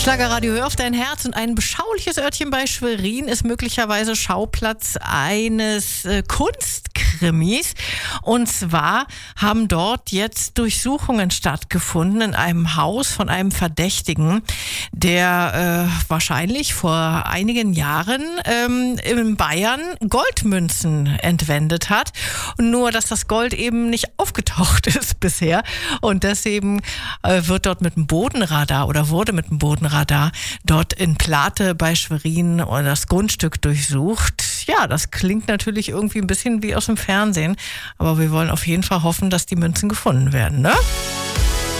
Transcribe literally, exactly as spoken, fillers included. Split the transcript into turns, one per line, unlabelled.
Schlagerradio, hör auf dein Herz. Und ein beschauliches Örtchen bei Schwerin ist möglicherweise Schauplatz eines äh, Kunstkrimis. Und zwar haben dort jetzt Durchsuchungen stattgefunden in einem Haus von einem Verdächtigen, der äh, wahrscheinlich vor einigen Jahren ähm, in Bayern Goldmünzen entwendet hat. Nur, dass das Gold eben nicht aufgetaucht ist bisher. Und deswegen äh, wird dort mit dem Bodenradar oder wurde mit dem Bodenradar dort in Plate bei Schwerin das Grundstück durchsucht. Ja, das klingt natürlich irgendwie ein bisschen wie aus dem Fernsehen, aber wir wollen auf jeden Fall hoffen, dass die Münzen gefunden werden, ne?